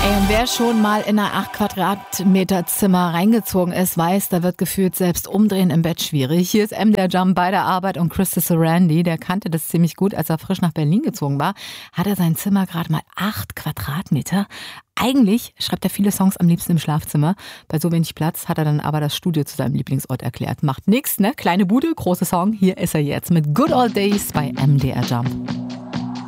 Ey, und wer schon mal in ein 8 Quadratmeter Zimmer reingezogen ist, weiß, da wird gefühlt selbst umdrehen im Bett schwierig. Hier ist der Jump bei der Arbeit und Christopher Randy, der kannte das ziemlich gut, als er frisch nach Berlin gezogen war, hat er sein Zimmer gerade mal 8 Quadratmeter. Eigentlich schreibt er viele Songs am liebsten im Schlafzimmer. Bei so wenig Platz hat er dann aber das Studio zu seinem Lieblingsort erklärt. Macht nix, ne? Kleine Bude, große Song. Hier ist er jetzt mit Good Old Days bei MDR Jump.